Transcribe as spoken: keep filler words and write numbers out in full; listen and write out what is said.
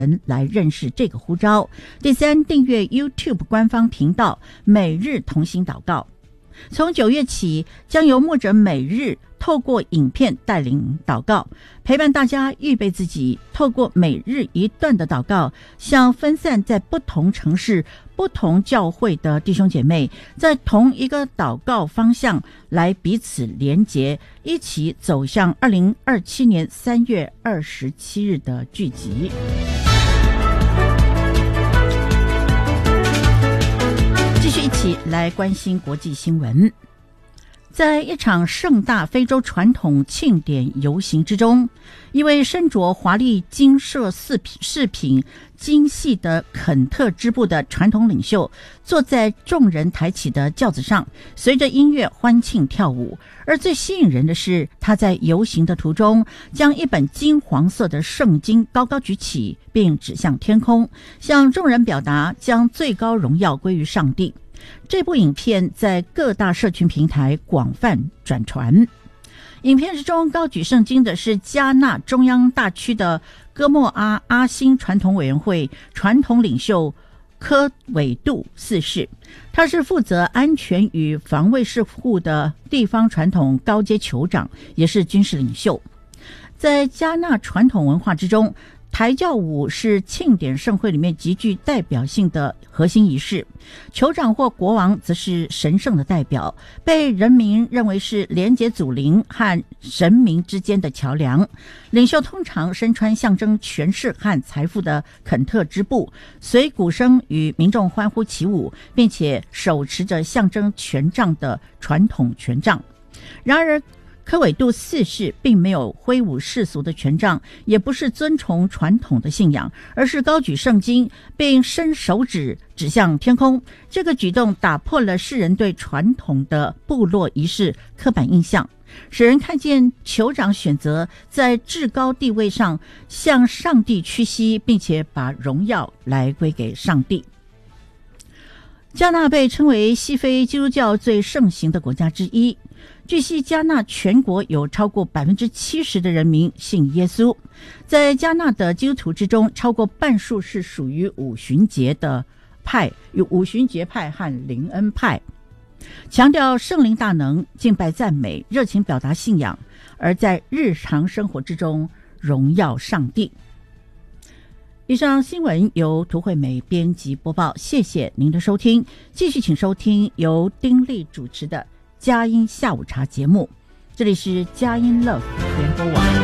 人来认识这个呼召。第三，订阅 YouTube 官方频道每日同心祷告。从九月起，将由牧者每日透过影片带领祷告，陪伴大家预备自己，透过每日一段的祷告，向分散在不同城市、不同教会的弟兄姐妹，在同一个祷告方向来彼此连结，一起走向二零二七年三月二十七日的聚集。继续一起来关心国际新闻。在一场盛大非洲传统庆典游行之中，一位身着华丽金色饰品饰品精细的肯特支部的传统领袖，坐在众人抬起的轿子上，随着音乐欢庆跳舞。而最吸引人的是，他在游行的途中，将一本金黄色的圣经高高举起，并指向天空，向众人表达将最高荣耀归于上帝。这部影片在各大社群平台广泛转传。影片之中高举圣经的是加纳中央大区的哥莫阿阿星传统委员会传统领袖科韦杜四世，他是负责安全与防卫事务的地方传统高阶酋长，也是军事领袖。在加纳传统文化之中，抬轿舞是庆典盛会里面极具代表性的核心仪式，酋长或国王则是神圣的代表，被人民认为是连结祖灵和神明之间的桥梁。领袖通常身穿象征权势和财富的肯特支部，随鼓声与民众欢呼起舞，并且手持着象征权杖的传统权杖。然而科韦杜四世并没有挥舞世俗的权杖，也不是遵从传统的信仰，而是高举圣经并伸手指指向天空。这个举动打破了世人对传统的部落仪式刻板印象，使人看见酋长选择在至高地位上向上帝屈膝，并且把荣耀来归给上帝。加纳被称为西非基督教最盛行的国家之一，据悉加纳全国有超过 百分之七十 的人民信耶稣。在加纳的基督徒之中，超过半数是属于五旬节的派，有五旬节派和灵恩派，强调圣灵大能，敬拜赞美，热情表达信仰，而在日常生活之中荣耀上帝。以上新闻由涂惠美编辑播报，谢谢您的收听。继续请收听由丁莉主持的佳音下午茶节目，这里是佳音 Love 联播网。